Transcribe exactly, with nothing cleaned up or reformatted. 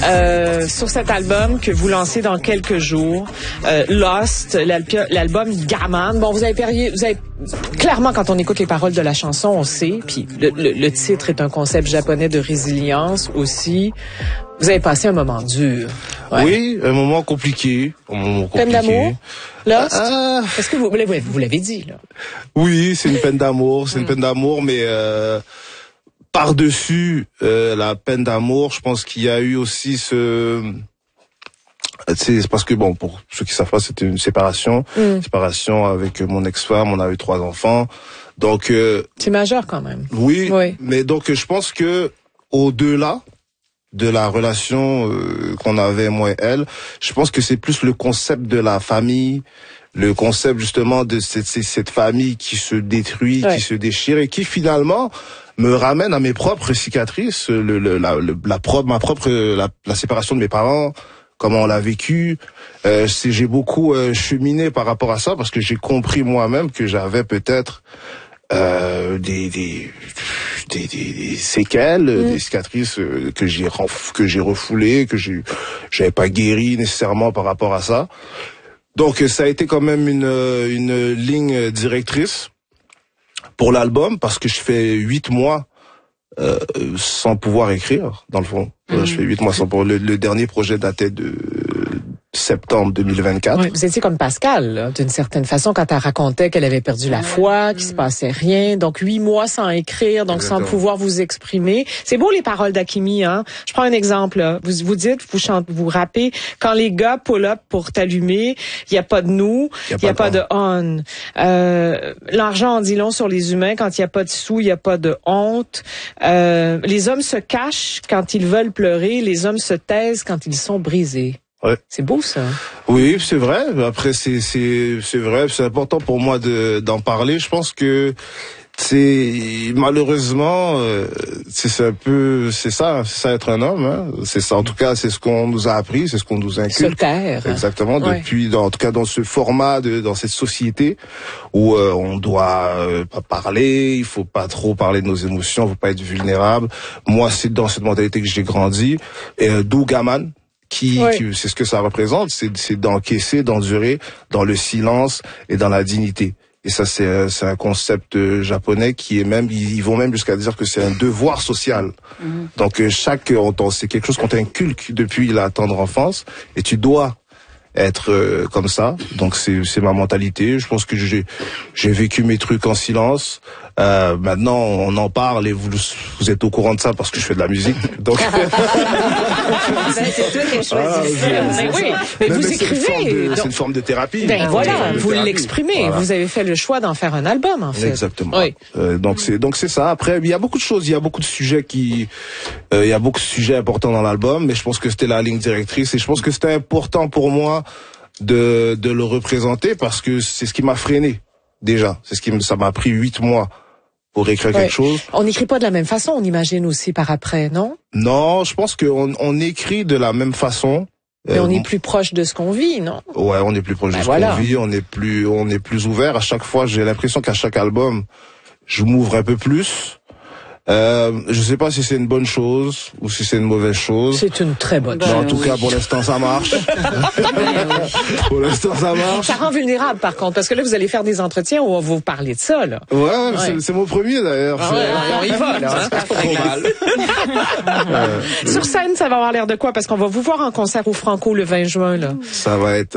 euh, sur cet album que vous lancez dans quelques jours, euh, Lost, l'album Gaman. Bon, vous avez parié, vous avez clairement, quand on écoute les paroles de la chanson, on sait. Puis le, le, le titre est un concept japonais de résilience aussi. Vous avez passé un moment dur. Ouais. Oui, un moment compliqué. Un moment compliqué. Peine d'amour? Lost? Ah. Est-ce que vous, vous l'avez dit, là? Oui, c'est une peine d'amour. C'est une peine d'amour, mais euh, par-dessus euh, la peine d'amour, je pense qu'il y a eu aussi ce... C'est parce que, bon, pour ceux qui savent pas, c'était une séparation. Mm. Séparation avec mon ex-femme, on avait trois enfants. Donc... Euh, c'est majeur quand même. Oui, oui, mais donc je pense que au-delà de la relation euh, qu'on avait, moi et elle, je pense que c'est plus le concept de la famille, le concept justement de cette, cette famille qui se détruit, ouais. qui se déchire et qui finalement me ramène à mes propres cicatrices, le, le, la, le, la propre, ma propre, la, la séparation de mes parents, comment on l'a vécu. Euh, c'est, j'ai beaucoup euh, cheminé par rapport à ça parce que j'ai compris moi-même que j'avais peut-être euh, des, des, des, des, des séquelles, mmh. des cicatrices euh, que j'ai que j'ai refoulées, que j'ai j'avais pas guéri nécessairement par rapport à ça. Donc ça a été quand même une une ligne directrice pour l'album parce que je fais huit mois euh, sans pouvoir écrire dans le fond. Mmh. Je fais huit mois sans pouvoir. Le, le dernier projet datait de septembre deux mille vingt-quatre. Oui, vous étiez comme Pascal, d'une certaine façon, quand elle racontait qu'elle avait perdu la foi, qu'il se passait rien. Donc, huit mois sans écrire, donc Exactement. Sans pouvoir vous exprimer. C'est beau les paroles d'Akimi, hein. Je prends un exemple, là. Vous vous dites, vous chantez, vous rappez, quand les gars pull up pour t'allumer, il y a pas de nous, il y a, y a pas, pas de on. Euh, l'argent en dit long sur les humains. Quand il y a pas de sous, il y a pas de honte. Euh, les hommes se cachent quand ils veulent pleurer. Les hommes se taisent quand ils sont brisés. Ouais. C'est beau ça. Oui, c'est vrai. Après, c'est c'est c'est vrai. C'est important pour moi de d'en parler. Je pense que c'est malheureusement euh, c'est un peu c'est ça, c'est ça être un homme. Hein. C'est ça. En tout cas, c'est ce qu'on nous a appris, c'est ce qu'on nous inculque. Se taire. Exactement. Ouais. Depuis, dans, en tout cas, dans ce format de dans cette société où euh, on doit euh, pas parler, il faut pas trop parler de nos émotions, faut pas être vulnérable. Moi, c'est dans cette mentalité que j'ai grandi. Et euh, d'où Gaman. Qui, ouais. qui, c'est ce que ça représente, c'est, c'est d'encaisser, d'endurer dans le silence et dans la dignité. Et ça, c'est, c'est un concept japonais qui est même, ils vont même jusqu'à dire que c'est un devoir social. Mmh. Donc chaque, on, c'est quelque chose qu'on t'inculque depuis la tendre enfance, et tu dois être euh, comme ça. Donc c'est, c'est ma mentalité. Je pense que j'ai, j'ai vécu mes trucs en silence. Euh, maintenant, on en parle et vous, vous êtes au courant de ça parce que je fais de la musique. Donc, c'est toi qui as choisi. Ah, mais oui, mais vous mais écrivez. C'est une, de, donc, c'est une forme de thérapie. Ben voilà, vous l'exprimez. Voilà. Vous avez fait le choix d'en faire un album, en fait. Exactement. Oui. Euh, donc c'est donc c'est ça. Après, il y a beaucoup de choses, il y a beaucoup de sujets qui, euh, il y a beaucoup de sujets importants dans l'album, mais je pense que c'était la ligne directrice et je pense que c'était important pour moi de de le représenter parce que c'est ce qui m'a freiné déjà. C'est ce qui ça m'a pris huit mois. Pour écrire ouais. quelque chose. On n'écrit pas de la même façon, on imagine aussi par après, non? Non, je pense qu'on on écrit de la même façon. Mais euh, on est plus proche de ce qu'on vit, non? Ouais, on est plus proche ben de ce voilà. qu'on vit, on est plus, on est plus ouvert. À chaque fois, j'ai l'impression qu'à chaque album, je m'ouvre un peu plus. Euh, je sais pas si c'est une bonne chose ou si c'est une mauvaise chose. C'est une très bonne chose. Mais en tout oui. cas, pour l'instant, ça marche. Pour l'instant, ça marche. Ça rend vulnérable, par contre, parce que là, vous allez faire des entretiens où on va vous parler de ça, là. Ouais, ouais. C'est, c'est mon premier, d'ailleurs. Ah ouais, on y va, là. Hein? Pas trop mal. Sur scène, ça va avoir l'air de quoi? Parce qu'on va vous voir en concert au Franco le vingt juin, là. Ça va être